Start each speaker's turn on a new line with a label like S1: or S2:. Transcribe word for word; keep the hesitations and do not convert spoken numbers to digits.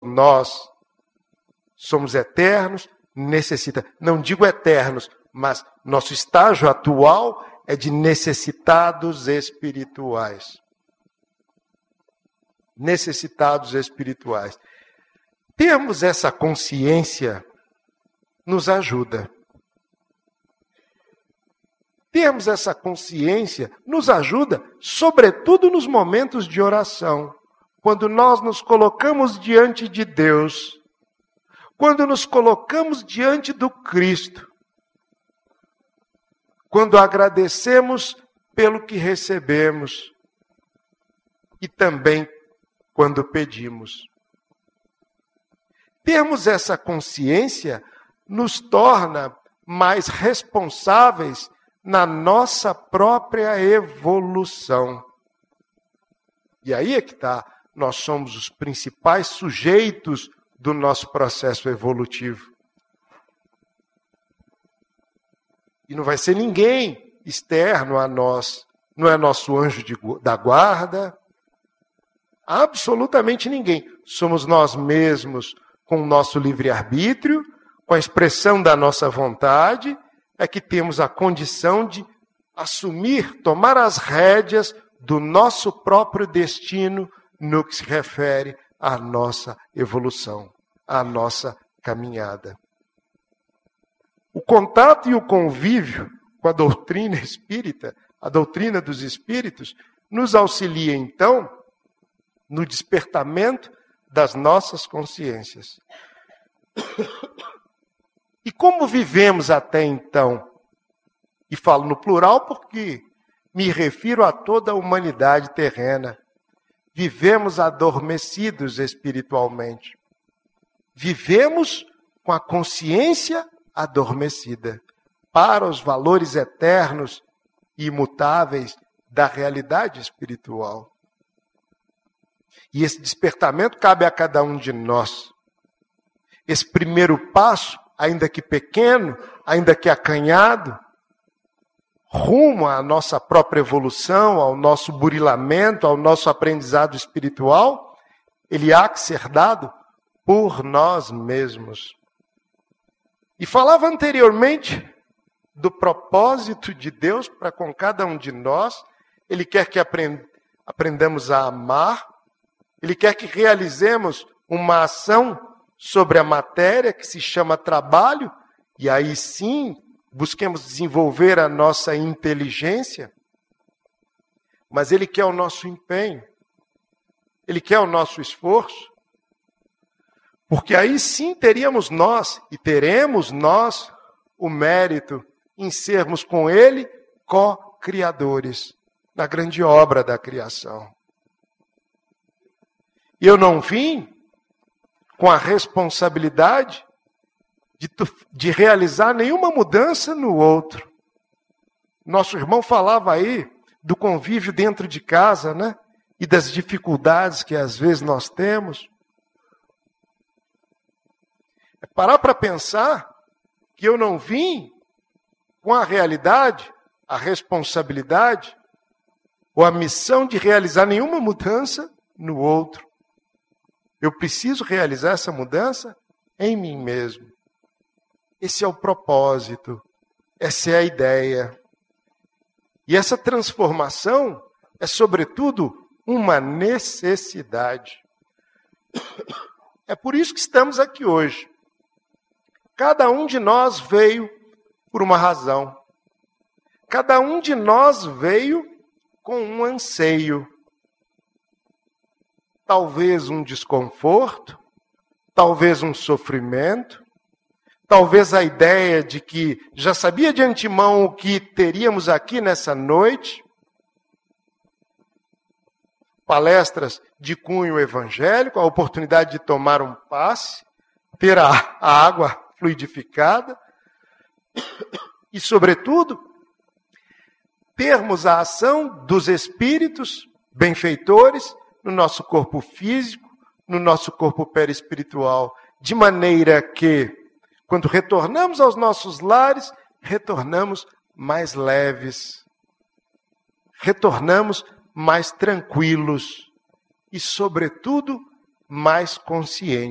S1: nós somos eternos, necessita, não digo eternos, mas nosso estágio atual é de necessitados espirituais. Necessitados espirituais. Termos essa consciência nos ajuda. Termos essa consciência nos ajuda, sobretudo nos momentos de oração, quando nós nos colocamos diante de Deus, quando nos colocamos diante do Cristo, quando agradecemos pelo que recebemos e também quando pedimos. Termos essa consciência nos torna mais responsáveis na nossa própria evolução. E aí é que está, nós somos os principais sujeitos do nosso processo evolutivo. E não vai ser ninguém externo a nós, não é nosso anjo de, da guarda, absolutamente ninguém. Somos nós mesmos, com o nosso livre-arbítrio, com a expressão da nossa vontade, é que temos a condição de assumir, tomar as rédeas do nosso próprio destino no que se refere à nossa evolução, à nossa caminhada. O contato e o convívio com a doutrina espírita, a doutrina dos espíritos, nos auxilia, então, no despertamento das nossas consciências. E como vivemos até então? E falo no plural porque me refiro a toda a humanidade terrena. Vivemos adormecidos espiritualmente. Vivemos com a consciência adormecida para os valores eternos e imutáveis da realidade espiritual. E esse despertamento cabe a cada um de nós. Esse primeiro passo, ainda que pequeno, ainda que acanhado, rumo à nossa própria evolução, ao nosso burilamento, ao nosso aprendizado espiritual, ele há que ser dado por nós mesmos. E falava anteriormente do propósito de Deus para com cada um de nós. Ele quer que aprend- aprendamos a amar, Ele quer que realizemos uma ação sobre a matéria que se chama trabalho, e aí sim busquemos desenvolver a nossa inteligência, mas Ele quer o nosso empenho, Ele quer o nosso esforço, porque aí sim teríamos nós, e teremos nós, o mérito em sermos com Ele co-criadores na grande obra da criação. E eu não vim com a responsabilidade de, de realizar nenhuma mudança no outro. Nosso irmão falava aí do convívio dentro de casa, né? E das dificuldades que às vezes nós temos. É parar para pensar que eu não vim com a realidade, a responsabilidade ou a missão de realizar nenhuma mudança no outro. Eu preciso realizar essa mudança em mim mesmo. Esse é o propósito, essa é a ideia. E essa transformação é, sobretudo, uma necessidade. É por isso que estamos aqui hoje. Cada um de nós veio por uma razão. Cada um de nós veio com um anseio. Talvez um desconforto, talvez um sofrimento, talvez a ideia de que já sabia de antemão o que teríamos aqui nessa noite. Palestras de cunho evangélico, a oportunidade de tomar um passe, ter a, a água fluidificada e, sobretudo, termos a ação dos espíritos benfeitores no nosso corpo físico, no nosso corpo perispiritual, de maneira que, quando retornamos aos nossos lares, retornamos mais leves, retornamos mais tranquilos e, sobretudo, mais conscientes.